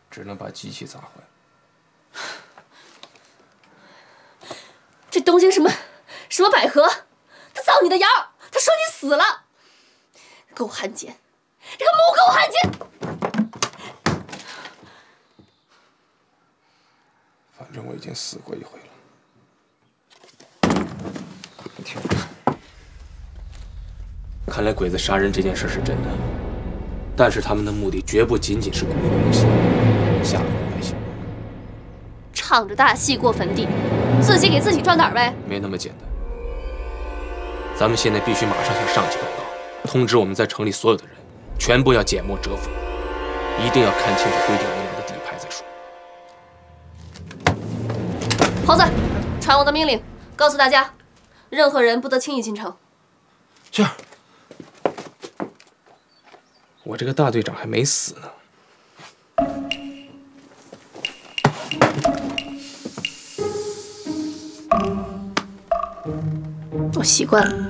只能把机器砸坏。 这东京什么百合，他造你的谣，他说你死了，狗汉奸，这个母狗汉奸！ 反正我已经死过一回了。听着，看来鬼子杀人这件事是真的，但是他们的目的绝不仅仅是蛊惑人心，吓唬百姓。 唱着大戏过坟地，自己给自己壮胆呗。 没那么简单。咱们现在必须马上向上级报告，通知我们在城里所有的人，全部要缄默折服，一定要看清楚规定明了的底牌再说。 猴子，传我的命令，告诉大家，任何人不得轻易进城。 是。我这个大队长还没死呢。 我习惯了。